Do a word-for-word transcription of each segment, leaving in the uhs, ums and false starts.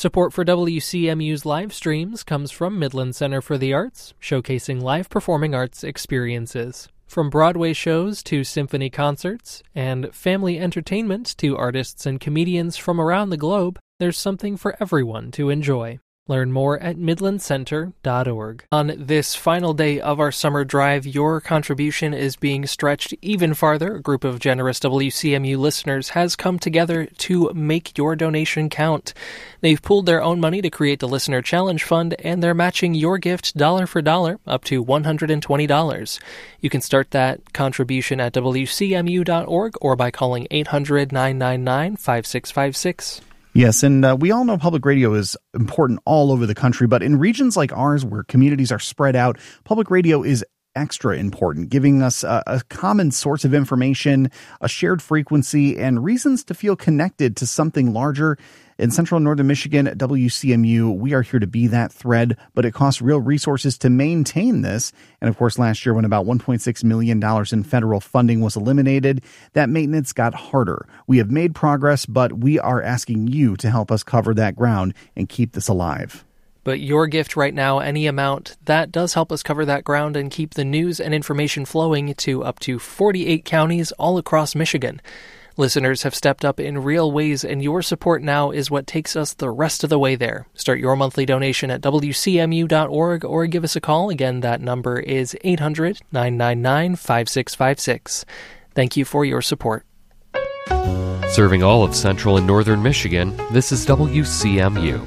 Support for W C M U's live streams comes from Midland Center for the Arts, showcasing live performing arts experiences. From Broadway shows to symphony concerts, and family entertainment to artists and comedians from around the globe, there's something for everyone to enjoy. Learn more at midland center dot org. On this final day of our summer drive, your contribution is being stretched even farther. A group of generous W C M U listeners has come together to make your donation count. They've pooled their own money to create the Listener Challenge Fund, and they're matching your gift dollar for dollar up to one hundred twenty dollars. You can start that contribution at W C M U dot org or by calling eight hundred, nine nine nine, five six five six. Yes, and uh, we all know public radio is important all over the country, but in regions like ours where communities are spread out, public radio is extra important, giving us a, a common source of information, a shared frequency, and reasons to feel connected to something larger. In Central and Northern Michigan at W C M U, we are here to be that thread, but it costs real resources to maintain this. And of course, last year when about one point six million dollars in federal funding was eliminated, that maintenance got harder. We have made progress, but we are asking you to help us cover that ground and keep this alive. But your gift right now, any amount, that does help us cover that ground and keep the news and information flowing to up to forty-eight counties all across Michigan. Listeners have stepped up in real ways, and your support now is what takes us the rest of the way there. Start your monthly donation at W C M U dot org or give us a call. Again, that number is eight hundred, nine nine nine, five six five six. Thank you for your support. Serving all of Central and Northern Michigan, this is W C M U.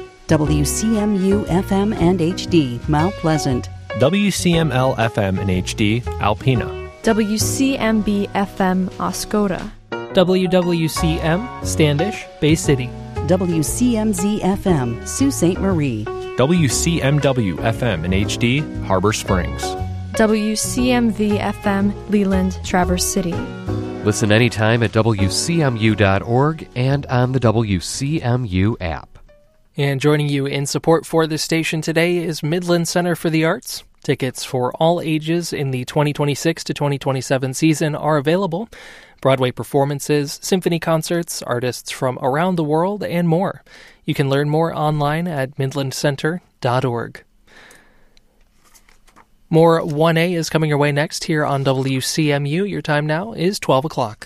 W C M U F M and H D, Mount Pleasant. W C M L F M and H D, Alpena. W C M B F M, Oscoda. W W C M, Standish, Bay City. W C M Z F M, Sault Ste. Marie. W C M W F M and H D, Harbor Springs. W C M V F M, Leland, Traverse City. Listen anytime at W C M U dot org and on the W C M U app. And joining you in support for this station today is Midland Center for the Arts. Tickets for all ages in the twenty twenty-six to twenty twenty-seven season are available. Broadway performances, symphony concerts, artists from around the world, and more. You can learn more online at midland center dot org. More one A is coming your way next here on W C M U. Your time now is twelve o'clock.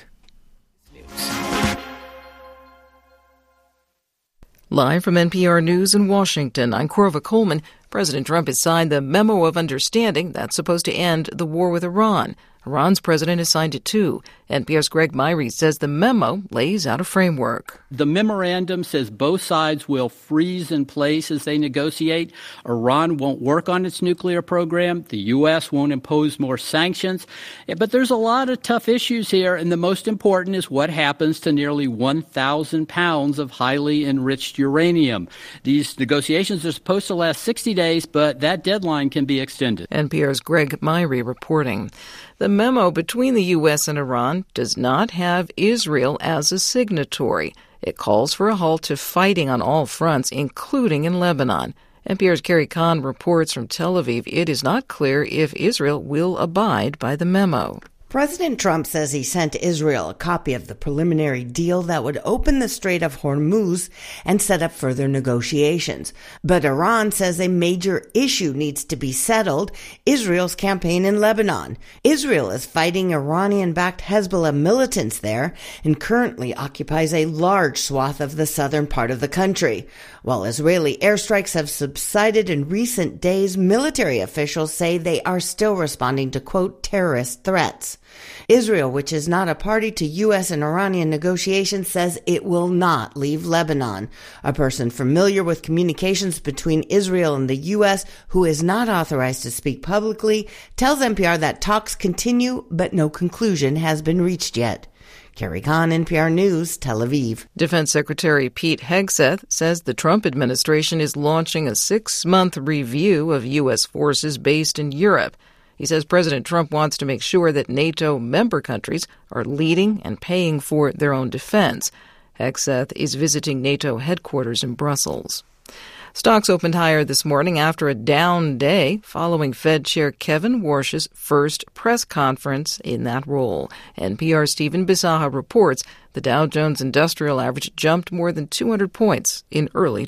Live from N P R News in Washington, I'm Corva Coleman. President Trump has signed the Memo of Understanding that's supposed to end the war with Iran. Iran's president has signed it too. N P R's Greg Myrie says the memo lays out a framework. The memorandum says both sides will freeze in place as they negotiate. Iran won't work on its nuclear program. The U S won't impose more sanctions. But there's a lot of tough issues here, and the most important is what happens to nearly one thousand pounds of highly enriched uranium. These negotiations are supposed to last sixty days, but that deadline can be extended. N P R's Greg Myrie reporting. The memo between the U S and Iran does not have Israel as a signatory. It calls for a halt to fighting on all fronts, including in Lebanon. N P R's Carrie Kahn reports from Tel Aviv it is not clear if Israel will abide by the memo. President Trump says he sent Israel a copy of the preliminary deal that would open the Strait of Hormuz and set up further negotiations. But Iran says a major issue needs to be settled: Israel's campaign in Lebanon. Israel is fighting Iranian-backed Hezbollah militants there and currently occupies a large swath of the southern part of the country. While Israeli airstrikes have subsided in recent days, military officials say they are still responding to, quote, terrorist threats. Israel, which is not a party to U S and Iranian negotiations, says it will not leave Lebanon. A person familiar with communications between Israel and the U S, who is not authorized to speak publicly, tells N P R that talks continue, but no conclusion has been reached yet. Carrie Kahn, N P R News, Tel Aviv. Defense Secretary Pete Hegseth says the Trump administration is launching a six-month review of U S forces based in Europe. He says President Trump wants to make sure that NATO member countries are leading and paying for their own defense. Hegseth is visiting NATO headquarters in Brussels. Stocks opened higher this morning after a down day following Fed Chair Kevin Warsh's first press conference in that role. N P R's Stephen Bisaha reports the Dow Jones Industrial Average jumped more than two hundred points in early